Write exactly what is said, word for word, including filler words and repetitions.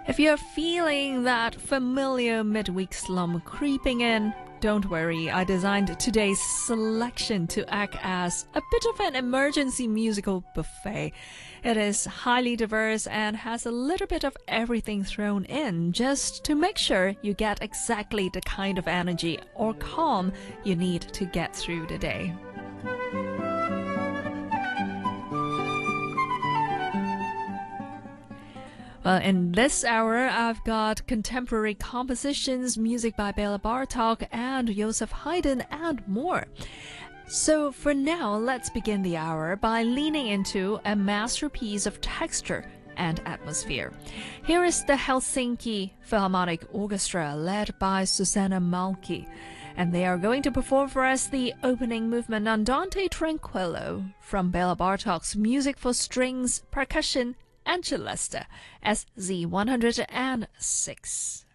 If you're feeling that familiar midweek slump creeping in, don't worry, I designed today's selection to act as a bit of an emergency musical buffet. It is highly diverse and has a little bit of everything thrown in, just to make sure you get exactly the kind of energy or calm you need to get through the day. Well, in this hour, I've got contemporary compositions, music by Bela Bartok and Joseph Haydn, and more. So for now, let's begin the hour by leaning into a masterpiece of texture and atmosphere. Here is the Helsinki Philharmonic Orchestra, led by Susanna Malki, and they are going to perform for us the opening movement Andante Tranquillo from Bela Bartok's Music for Strings, Percussion, and Celesta, S Z one hundred six.